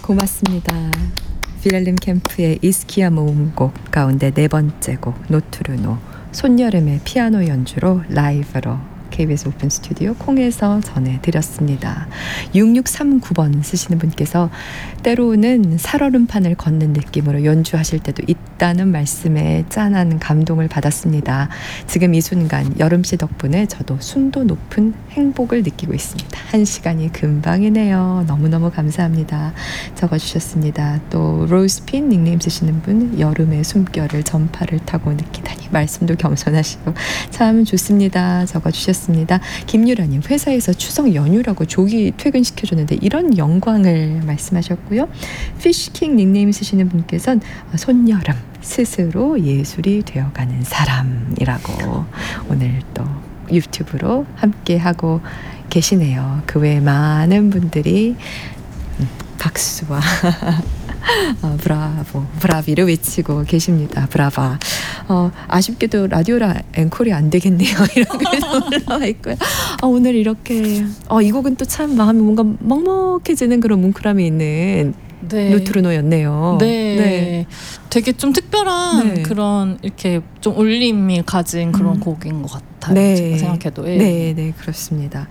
고맙습니다. 빌렐름 캠프의 이스키야 모음곡 가운데 네 번째 곡 노트르노 손여름의 피아노 연주로 라이브로 KBS 오픈 스튜디오 콩에서 전해드렸습니다. 6639번 쓰시는 분께서 때로는 살얼음판을 걷는 느낌으로 연주하실 때도 있다는 말씀에 짠한 감동을 받았습니다. 지금 이 순간 여름씨 덕분에 저도 순도 높은 행복을 느끼고 있습니다. 한 시간이 금방이네요. 너무너무 감사합니다. 적어주셨습니다. 또 로즈핀 닉네임 쓰시는 분 여름의 숨결을 전파를 타고 느끼다니 말씀도 겸손하시고 참 좋습니다. 적어주셨습니다. 김유라님 회사에서 추석 연휴라고 조기 퇴근시켜줬는데 이런 영광을 말씀하셨고요. 피쉬킹 닉네임 쓰시는 분께서는 손여름 스스로 예술이 되어가는 사람이라고 오늘 또 유튜브로 함께하고 계시네요. 그 외에 많은 분들이 박수와 브라보, 브라비를 외치고 계십니다. 브라바. 아쉽게도 라디오라 앵콜이 안 되겠네요. 이런 글도 올라와 있고요. 오늘 이렇게 이 곡은 또 참 마음이 뭔가 먹먹해지는 그런 뭉클함이 있는 네. 노트르노였네요. 네. 되게 좀 특별한 그런 이렇게 좀 울림이 가진 그런 곡인 것 같아요. 네. 제가 생각해도. 네, 그렇습니다.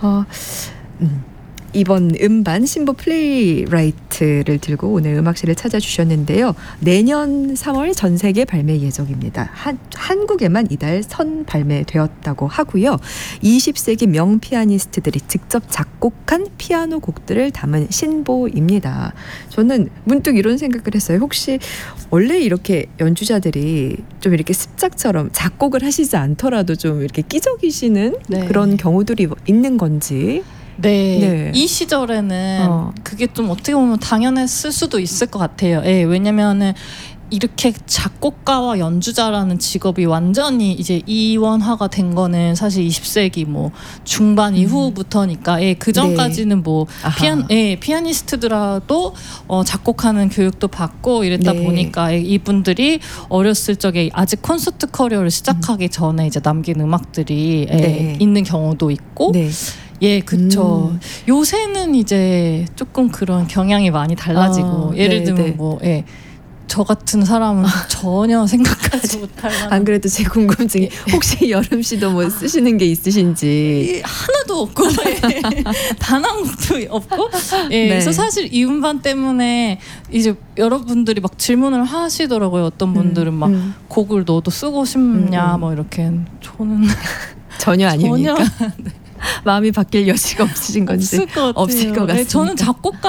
이번 음반 신보 플레이라이트를 들고 오늘 음악실을 찾아주셨는데요. 내년 3월 전 세계 발매 예정입니다. 한국에만 이달 선 발매되었다고 하고요. 20세기 명 피아니스트들이 직접 작곡한 피아노 곡들을 담은 신보입니다. 저는 문득 이런 생각을 했어요. 혹시 원래 이렇게 연주자들이 좀 이렇게 습작처럼 작곡을 하시지 않더라도 좀 이렇게 끼적이시는 그런 경우들이 있는 건지. 네. 이 시절에는 그게 좀 어떻게 보면 당연했을 수도 있을 것 같아요. 왜냐면은 이렇게 작곡가와 연주자라는 직업이 완전히 이제 이원화가 된 거는 사실 20세기 뭐 중반 이후부터니까 그 전까지는 뭐 피아니스트들도 작곡하는 교육도 받고 이랬다 보니까 이분들이 어렸을 적에 아직 콘서트 커리어를 시작하기 전에 이제 남긴 음악들이 있는 경우도 있고 그쵸. 요새는 이제 조금 그런 경향이 많이 달라지고 예를 들면 뭐 저 같은 사람은 전혀 생각하지 못할 만한 안 그래도 제 궁금증이 혹시 여름 씨도 뭐 쓰시는 게 있으신지 하나도 없고 단 한 곡도 없고 그래서 사실 이 음반 때문에 이제 여러분들이 막 질문을 하시더라고요. 어떤 분들은 막 곡을 너도 쓰고 싶냐 뭐 이렇게 저는 전혀 아닙니까? 마음이 바뀔 여지가 없으신 건지 없을 것 같아요. 없을 것 같습니다. 저는 작곡가